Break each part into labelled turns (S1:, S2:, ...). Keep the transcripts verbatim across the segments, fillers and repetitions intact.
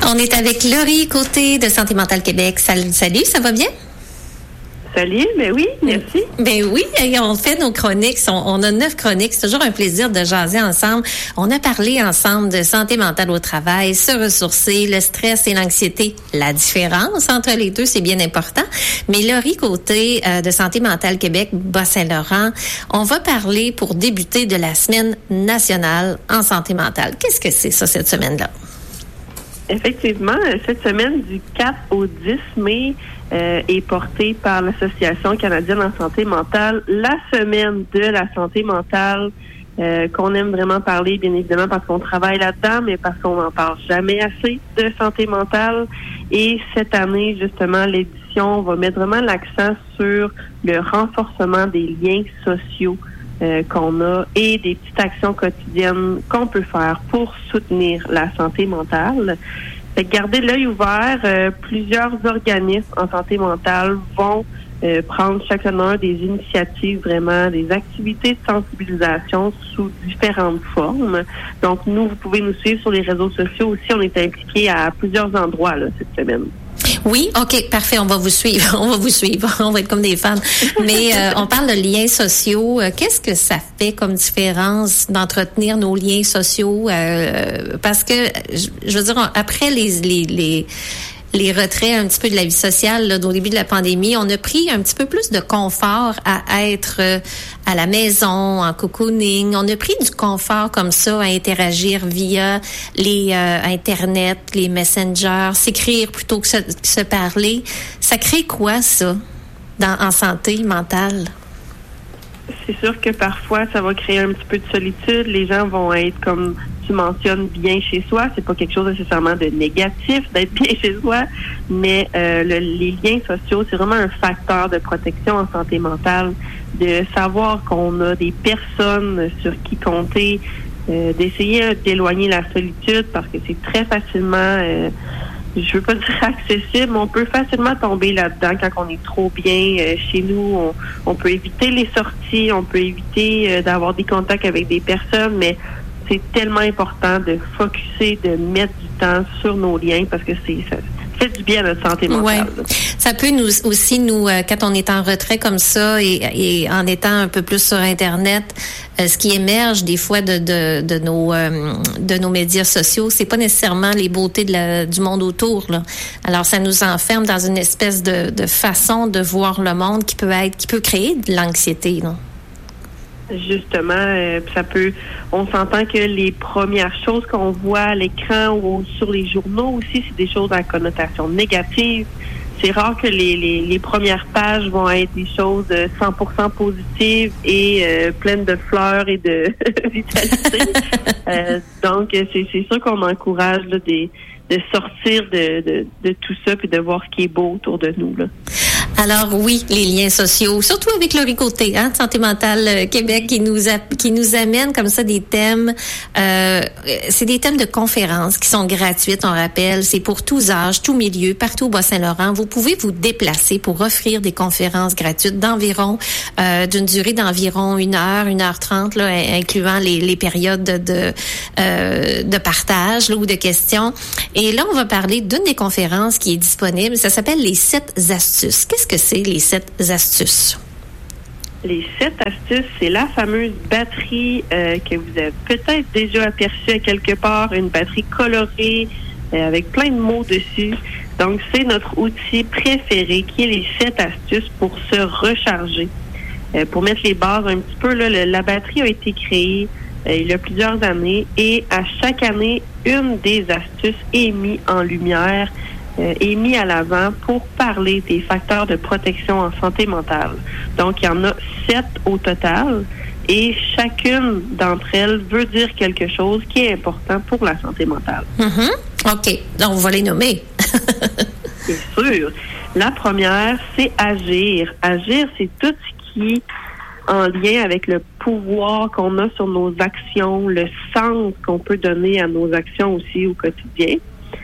S1: On est avec Laurie Côté de Santé mentale Québec. Salut, salut, ça va bien?
S2: Salut, ben oui, merci.
S1: Ben oui, on fait nos chroniques, on, on a neuf chroniques, c'est toujours un plaisir de jaser ensemble. On a parlé ensemble de santé mentale au travail, se ressourcer, le stress et l'anxiété, la différence entre les deux, c'est bien important. Mais Laurie Côté euh, de Santé mentale Québec, Bas-Saint-Laurent, on va parler pour débuter de la semaine nationale en santé mentale. Qu'est-ce que c'est ça cette semaine-là?
S2: Effectivement, cette semaine du quatre au dix mai euh, est portée par l'Association canadienne en santé mentale, la semaine de la santé mentale, euh, qu'on aime vraiment parler, bien évidemment, parce qu'on travaille là-dedans, mais parce qu'on n'en parle jamais assez de santé mentale. Et cette année, justement, l'édition va mettre vraiment l'accent sur le renforcement des liens sociaux Euh, qu'on a et des petites actions quotidiennes qu'on peut faire pour soutenir la santé mentale. Fait que gardez l'œil ouvert. Euh, plusieurs organismes en santé mentale vont euh, prendre chacun des initiatives, vraiment des activités de sensibilisation sous différentes formes. Donc, nous, vous pouvez nous suivre sur les réseaux sociaux aussi. On est impliqués à plusieurs endroits là, cette semaine.
S1: Oui, OK, parfait, on va vous suivre, on va vous suivre, on va être comme des fans. Mais euh, on parle de liens sociaux. Qu'est-ce que ça fait comme différence d'entretenir nos liens sociaux? Euh, parce que, je, je veux dire, après les les les les retraits un petit peu de la vie sociale là, au début de la pandémie, on a pris un petit peu plus de confort à être euh, à la maison, en cocooning. On a pris du confort comme ça à interagir via les euh, Internet, les messengers, s'écrire plutôt que se, que se parler. Ça crée quoi, ça, dans, en santé mentale?
S2: C'est sûr que parfois, ça va créer un petit peu de solitude. Les gens vont être, comme tu mentionnes, bien chez soi. C'est pas quelque chose nécessairement de négatif d'être bien chez soi, mais euh, le, les liens sociaux, c'est vraiment un facteur de protection en santé mentale, de savoir qu'on a des personnes sur qui compter, euh, d'essayer d'éloigner la solitude parce que c'est très facilement... Euh, je veux pas dire accessible, mais on peut facilement tomber là-dedans quand on est trop bien euh, chez nous. On, on peut éviter les sorties, on peut éviter euh, d'avoir des contacts avec des personnes, mais c'est tellement important de focusser, de mettre du temps sur nos liens parce que c'est ça fait du bien à notre santé mentale.
S1: Ouais. Ça peut nous aussi nous euh, quand on est en retrait comme ça et, et en étant un peu plus sur Internet, euh, ce qui émerge des fois de de, de nos euh, de nos médias sociaux, c'est pas nécessairement les beautés de la, du monde autour là. Alors ça nous enferme dans une espèce de, de façon de voir le monde qui peut être qui peut créer de l'anxiété, non?
S2: Justement, euh, ça peut. On s'entend que les premières choses qu'on voit à l'écran ou sur les journaux aussi, c'est des choses à connotation négative. C'est rare que les, les, les premières pages vont être des choses cent pour cent positives et euh, pleines de fleurs et de vitalité. euh, donc, c'est, c'est sûr qu'on encourage là, des, de sortir de, de, de tout ça puis de voir ce qui est beau autour de nous, là.
S1: Alors oui, les liens sociaux, surtout avec Laurie Côté, hein, Santé mentale Québec, qui nous a, qui nous amène comme ça des thèmes. Euh, c'est des thèmes de conférences qui sont gratuites, on rappelle. C'est pour tous âges, tous milieux, partout au Bas-Saint-Laurent. Vous pouvez vous déplacer pour offrir des conférences gratuites d'environ, euh, d'une durée d'environ une heure, une heure trente, là, incluant les, les périodes de de, euh, de partage là, ou de questions. Et là, on va parler d'une des conférences qui est disponible. Ça s'appelle les sept astuces. Qu'est-ce que c'est, les sept astuces?
S2: Les sept astuces, c'est la fameuse batterie euh, que vous avez peut-être déjà aperçue à quelque part, une batterie colorée euh, avec plein de mots dessus. Donc, c'est notre outil préféré qui est les sept astuces pour se recharger. Euh, pour mettre les bases un petit peu, là, le, la batterie a été créée euh, il y a plusieurs années et à chaque année, une des astuces est mise en lumière Euh, est mis à l'avant pour parler des facteurs de protection en santé mentale. Donc, il y en a sept au total et chacune d'entre elles veut dire quelque chose qui est important pour la santé mentale.
S1: Mm-hmm. OK. Donc, on va les nommer.
S2: Bien sûr. La première, c'est agir. Agir, c'est tout ce qui en lien avec le pouvoir qu'on a sur nos actions, le sens qu'on peut donner à nos actions aussi au quotidien.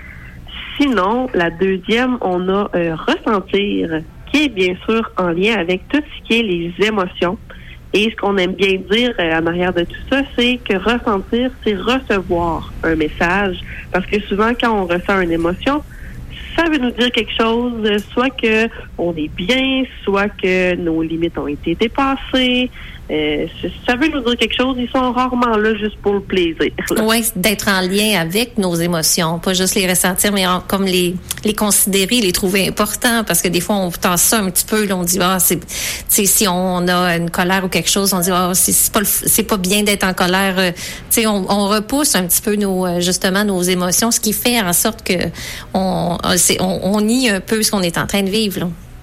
S2: Sinon, la deuxième, on a euh, ressentir, qui est bien sûr en lien avec tout ce qui est les émotions. Et ce qu'on aime bien dire euh, en arrière de tout ça, c'est que ressentir, c'est recevoir un message. Parce que souvent, quand on ressent une émotion, ça veut nous dire quelque chose, soit que on est bien, soit que nos limites ont été dépassées. Euh, ça veut nous dire quelque chose. Ils sont rarement là juste pour le plaisir.
S1: Oui, d'être en lien avec nos émotions, pas juste les ressentir, mais en, comme les les considérer, les trouver importants, parce que des fois on tasse ça un petit peu, là, on dit ah c'est, tu sais, si on a une colère ou quelque chose, on dit ah c'est, c'est pas le, c'est pas bien d'être en colère. Euh, tu sais, on, on repousse un petit peu nos justement nos émotions, ce qui fait en sorte que on c'est, on, on nie un peu ce qu'on est en train de vivre, là.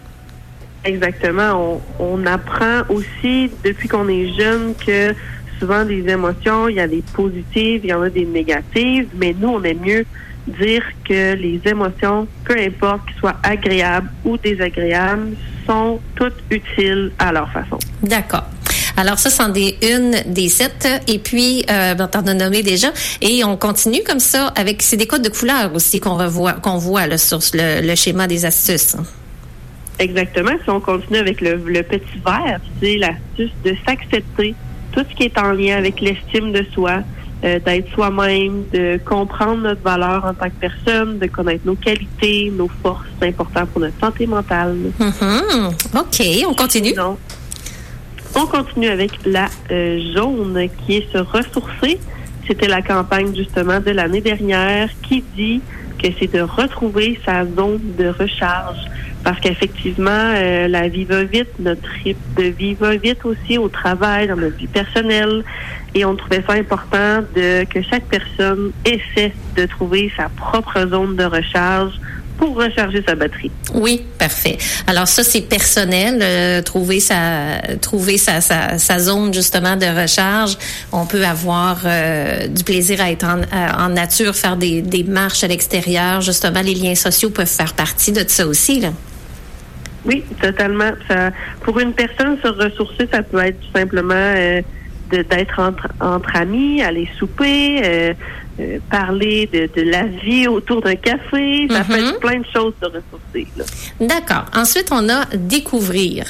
S2: Exactement. On, on apprend aussi, depuis qu'on est jeune, que souvent des émotions, il y a des positives, il y en a des négatives, mais nous, on aime mieux dire que les émotions, peu importe qu'elles soient agréables ou désagréables, sont toutes utiles à leur façon.
S1: D'accord. Alors ça, c'en est une des sept. Et puis, euh, ben, t'en as nommé déjà. Et on continue comme ça avec, c'est des codes de couleurs aussi qu'on revoit, qu'on voit là, sur le, le schéma des astuces.
S2: Exactement. Si on continue avec le, le petit vert, c'est l'astuce de s'accepter, tout ce qui est en lien avec l'estime de soi, euh, d'être soi-même, de comprendre notre valeur en tant que personne, de connaître nos qualités, nos forces, c'est important pour notre santé mentale.
S1: Mm-hmm. OK, on continue.
S2: Donc, on continue avec la euh, jaune, qui est se ressourcer. C'était la campagne justement de l'année dernière qui dit que c'est de retrouver sa zone de recharge. Parce qu'effectivement, euh, la vie va vite, notre rythme de vie va vite aussi au travail, dans notre vie personnelle. Et on trouvait ça important de que chaque personne essaie de trouver sa propre zone de recharge pour recharger sa batterie.
S1: Oui, parfait. Alors ça, c'est personnel, euh, trouver sa trouver sa, sa sa zone justement de recharge. On peut avoir euh, du plaisir à être en, en nature, faire des, des marches à l'extérieur. Justement, les liens sociaux peuvent faire partie de ça aussi, là.
S2: Oui, totalement. Ça, pour une personne, se ressourcer, ça peut être tout simplement euh, de, d'être entre, entre amis, aller souper, euh, euh, parler de, de la vie autour d'un café. Ça mm-hmm. peut être plein de choses de ressourcer, là.
S1: D'accord. Ensuite, on a découvrir.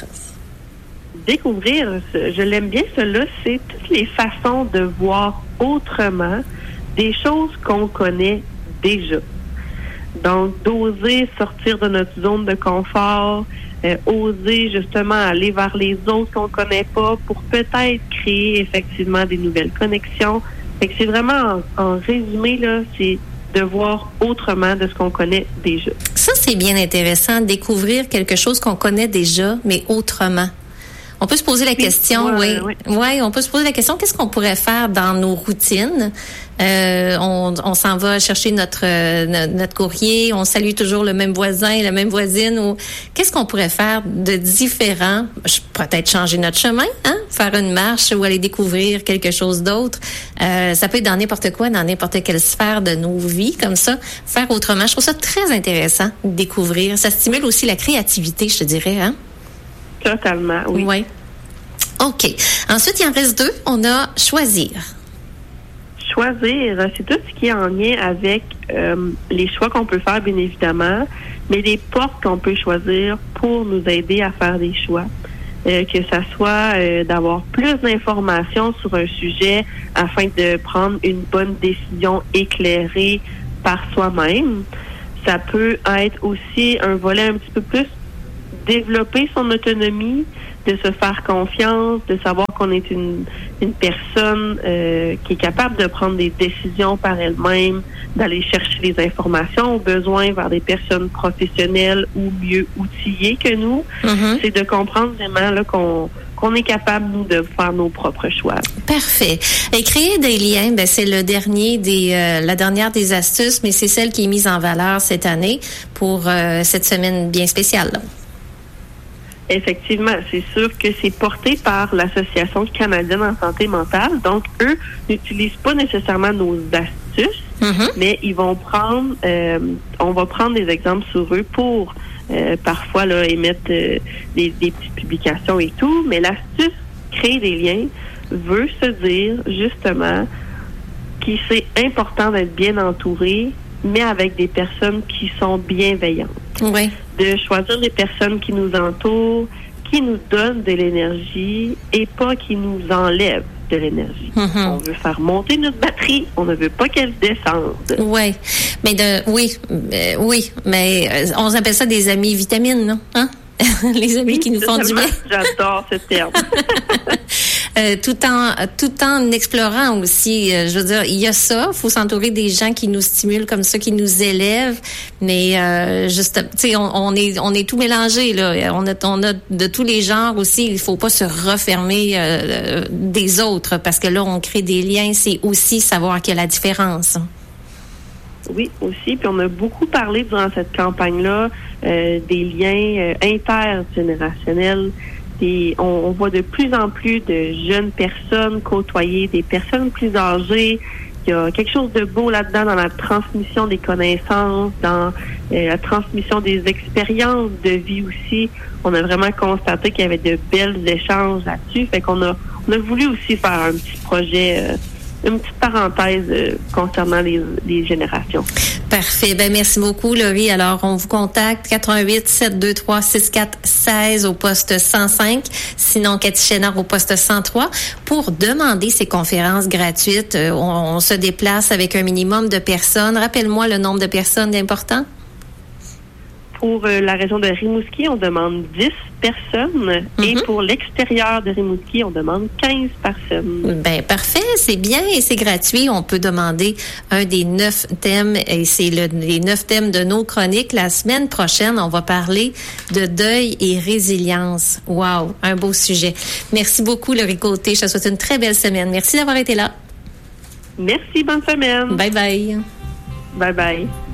S2: Découvrir, je l'aime bien, cela, c'est toutes les façons de voir autrement des choses qu'on connaît déjà. Donc, d'oser sortir de notre zone de confort, euh, oser justement aller vers les autres qu'on connaît pas pour peut-être créer effectivement des nouvelles connexions. Fait que c'est vraiment, en, en résumé, là, c'est de voir autrement de ce qu'on connaît déjà.
S1: Ça, c'est bien intéressant, découvrir quelque chose qu'on connaît déjà, mais autrement. On peut se poser la oui, question, ouais, oui. Oui, ouais, on peut se poser la question, qu'est-ce qu'on pourrait faire dans nos routines? Euh, on, on s'en va chercher notre, notre notre courrier, on salue toujours le même voisin, la même voisine. Ou qu'est-ce qu'on pourrait faire de différent? Peut-être changer notre chemin, hein? Faire une marche ou aller découvrir quelque chose d'autre. Euh, ça peut être dans n'importe quoi, dans n'importe quelle sphère de nos vies, comme ça. Faire autrement. Je trouve ça très intéressant de découvrir. Ça stimule aussi la créativité, je te dirais, hein?
S2: Totalement, oui.
S1: Oui. OK. Ensuite, il en reste deux. On a choisir.
S2: Choisir, c'est tout ce qui est en lien avec euh, les choix qu'on peut faire, bien évidemment, mais les portes qu'on peut choisir pour nous aider à faire des choix. Euh, que ça soit euh, d'avoir plus d'informations sur un sujet afin de prendre une bonne décision éclairée par soi-même. Ça peut être aussi un volet un petit peu plus développer son autonomie, de se faire confiance, de savoir qu'on est une, une personne euh, qui est capable de prendre des décisions par elle-même, d'aller chercher les informations au besoin vers des personnes professionnelles ou mieux outillées que nous. Mm-hmm. C'est de comprendre vraiment là, qu'on qu'on est capable, nous, de faire nos propres choix.
S1: Parfait. Et créer des liens, ben c'est le dernier des, euh, la dernière des astuces, mais c'est celle qui est mise en valeur cette année pour euh, cette semaine bien spéciale, là.
S2: Effectivement, c'est sûr que c'est porté par l'Association canadienne en santé mentale. Donc, eux n'utilisent pas nécessairement nos astuces, mm-hmm. mais ils vont prendre, euh, on va prendre des exemples sur eux pour euh, parfois là émettre euh, des, des petites publications et tout. Mais l'astuce créer des liens veut se dire justement qu'il c'est important d'être bien entouré, mais avec des personnes qui sont bienveillantes.
S1: Oui.
S2: De choisir les personnes qui nous entourent, qui nous donne de l'énergie et pas qui nous enlève de l'énergie. Mm-hmm. On veut faire monter notre batterie, on ne veut pas qu'elle descende.
S1: Ouais, mais de, oui, euh, oui, mais euh, on appelle ça des amis vitamines, non? Hein? Les amis
S2: oui,
S1: qui nous font du bien.
S2: J'adore ce terme.
S1: euh, tout en tout en explorant aussi, euh, je veux dire, il y a ça, faut s'entourer des gens qui nous stimulent comme ça, qui nous élèvent, mais euh, juste, tu sais, on, on est on est tout mélangé là, on a on a de tous les genres aussi. Il faut pas se refermer euh, des autres parce que là on crée des liens. C'est aussi savoir qu'il y a la différence.
S2: Oui, aussi. Puis on a beaucoup parlé durant cette campagne-là euh, des liens euh, intergénérationnels. Et on, on voit de plus en plus de jeunes personnes côtoyer des personnes plus âgées. Il y a quelque chose de beau là-dedans dans la transmission des connaissances, dans euh, la transmission des expériences de vie aussi. On a vraiment constaté qu'il y avait de belles échanges là-dessus. Fait qu'on a, on a voulu aussi faire un petit projet euh, une petite parenthèse euh, concernant les, les générations.
S1: Parfait. Ben merci beaucoup, Laurie. Alors, on vous contacte quatre un huit, sept deux trois, six quatre un six au poste cent cinq, sinon Cathy Chénard au poste cent trois. Pour demander ces conférences gratuites, euh, on, on se déplace avec un minimum de personnes. Rappelle-moi le nombre de personnes important.
S2: Pour euh, la région de Rimouski, on demande dix personnes. Mm-hmm. Et pour l'extérieur de Rimouski, on demande quinze personnes.
S1: Ben parfait, c'est bien et c'est gratuit. On peut demander un des neuf thèmes et c'est le, les neuf thèmes de nos chroniques. La semaine prochaine, on va parler de deuil et résilience. Wow, un beau sujet. Merci beaucoup, Laurie Côté. Je te souhaite une très belle semaine. Merci d'avoir été là.
S2: Merci, bonne semaine.
S1: Bye bye.
S2: Bye bye.